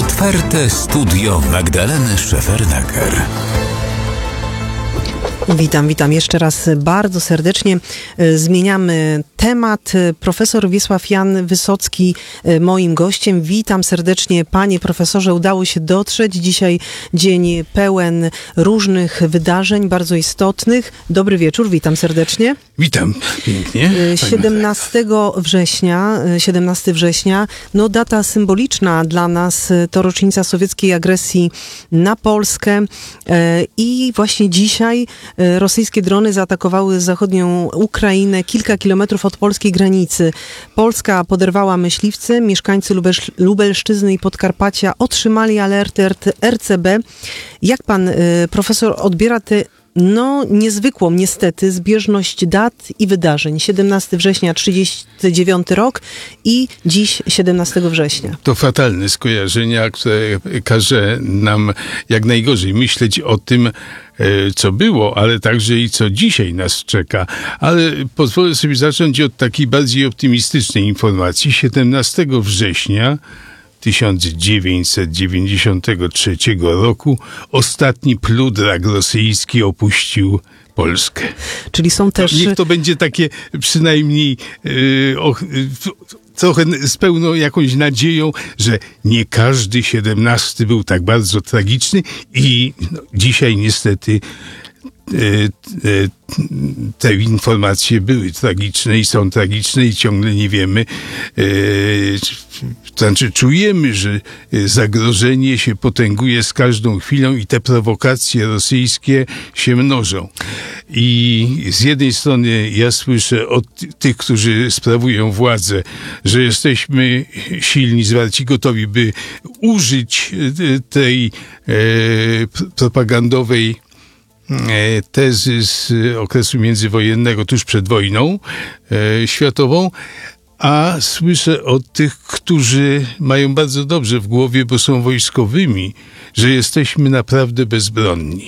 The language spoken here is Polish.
Otwarte studio Magdaleny Szefernaker. Witam jeszcze raz bardzo serdecznie. Zmieniamy temat. Profesor Wiesław Jan Wysocki moim gościem. Witam serdecznie, panie profesorze. Udało się dotrzeć. Dzisiaj dzień pełen różnych wydarzeń, bardzo istotnych. Dobry wieczór, witam serdecznie. Witam pięknie. 17 września, no data symboliczna dla nas, to rocznica sowieckiej agresji na Polskę i właśnie dzisiaj rosyjskie drony zaatakowały zachodnią Ukrainę kilka kilometrów od polskiej granicy. Polska poderwała myśliwce, mieszkańcy Lubelszczyzny i Podkarpacia otrzymali alerty RCB. Jak pan profesor odbiera tę niezwykłą niestety zbieżność dat i wydarzeń? 17 września 1939 rok i dziś 17 września. To fatalne skojarzenia, które każe nam jak najgorzej myśleć o tym, co było, ale także i co dzisiaj nas czeka. Ale pozwolę sobie zacząć od takiej bardziej optymistycznej informacji. 17 września 1993 roku ostatni pludrak rosyjski opuścił Polskę. Czyli są też... Niech to będzie takie przynajmniej trochę z pełną jakąś nadzieją, że nie każdy 17 był tak bardzo tragiczny i dzisiaj niestety te informacje były tragiczne i są tragiczne i ciągle nie wiemy, to znaczy czujemy, że zagrożenie się potęguje z każdą chwilą i te prowokacje rosyjskie się mnożą. I z jednej strony ja słyszę od tych, którzy sprawują władzę, że jesteśmy silni, zwarci, gotowi, by użyć tej propagandowej tezy z okresu międzywojennego tuż przed wojną światową, a słyszę od tych, którzy mają bardzo dobrze w głowie, bo są wojskowymi, że jesteśmy naprawdę bezbronni.